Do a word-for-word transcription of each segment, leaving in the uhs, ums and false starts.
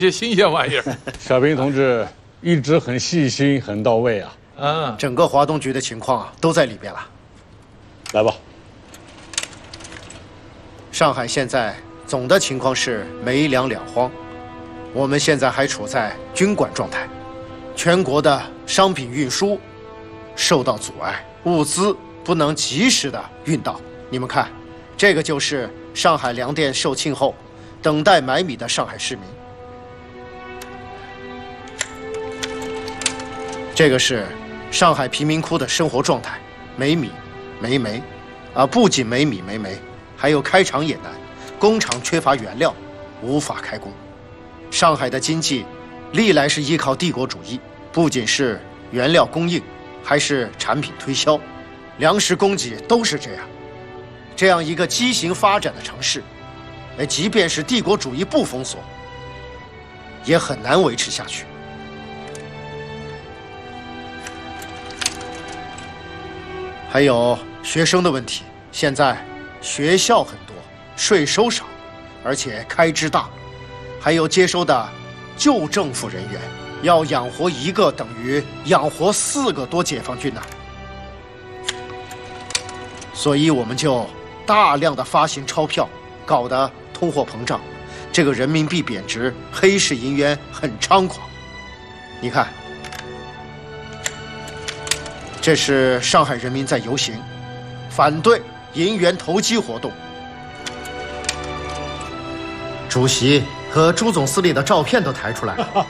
这新鲜玩意儿。 小平同志一直很细心、很到位啊。 嗯，整个华东局的情况啊都在里边了。 来吧。 上海现在总的情况是煤粮两荒，我们现在还处在军管状态，全国的商品运输受到阻碍，物资不能及时的运到。你们看，这个就是上海粮店售罄后，等待买米的上海市民。这个是上海贫民窟的生活状态，没米没煤，啊，不仅没米没煤，还有开厂也难，工厂缺乏原料，无法开工。上海的经济历来是依靠帝国主义，不仅是原料供应，还是产品推销，粮食供给都是这样。这样一个畸形发展的城市，哎，即便是帝国主义不封锁，也很难维持下去。还有学生的问题，现在学校很多，税收少，而且开支大，还有接收的旧政府人员，要养活一个等于养活四个多解放军呐。所以我们就大量的发行钞票，搞得通货膨胀，这个人民币贬值，黑市银元很猖狂。你看。这是上海人民在游行，反对银元投机活动。主席和朱总司令的照片都抬出来了。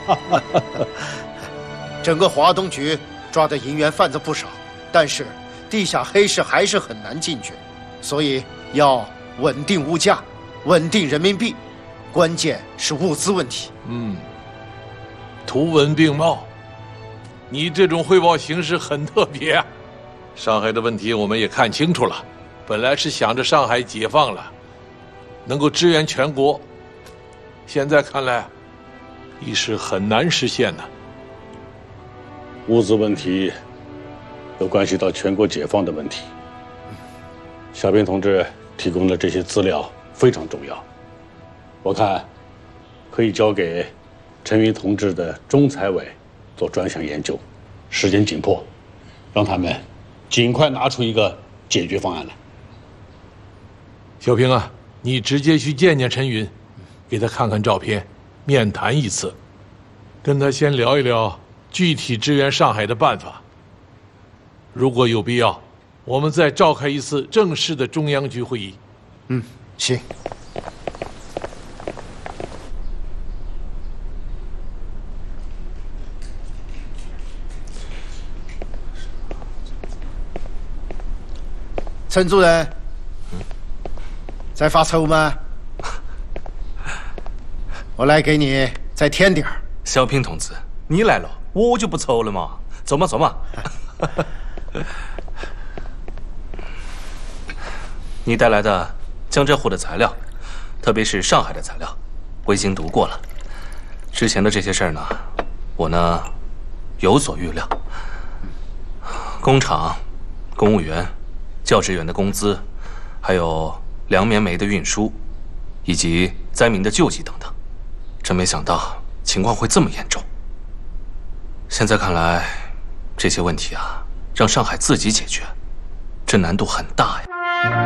整个华东局抓的银元贩子不少，但是地下黑市还是很难进去，所以要稳定物价，稳定人民币，关键是物资问题。 嗯，图文并茂。你这种汇报形式很特别啊！上海的问题我们也看清楚了，本来是想着上海解放了，能够支援全国，现在看来，已是很难实现的。 物资问题，有关系到全国解放的问题。小平同志提供的这些资料非常重要，我看可以交给陈云同志的中财委做专项研究，时间紧迫，让他们尽快拿出一个解决方案来。 小平啊，你直接去见见陈云，给他看看照片，面谈一次，跟他先聊一聊具体支援上海的办法。如果有必要，我们再召开一次正式的中央局会议。 嗯，行。陈主任，在发愁吗？我来给你再添点儿。 小平同志，你来了，我就不愁了嘛。走嘛，走嘛。你带来的江浙沪的材料，特别是上海的材料，我已经读过了。之前的这些事儿呢，我呢有所预料。工厂、公务员、教职员的工资，还有粮棉煤的运输，以及灾民的救济等等，真没想到情况会这么严重。现在看来，这些问题啊，让上海自己解决，这难度很大呀。